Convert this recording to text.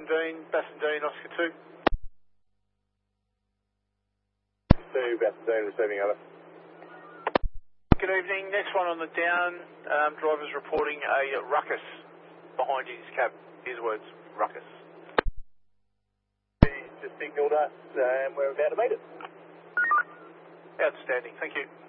Bassendean, Oscar 2. 2, Bassendean, receiving over. Good evening. Next one on the down. Driver's reporting a ruckus behind his cab. His words, ruckus. He just signalled us and we're about to meet it. Outstanding. Thank you.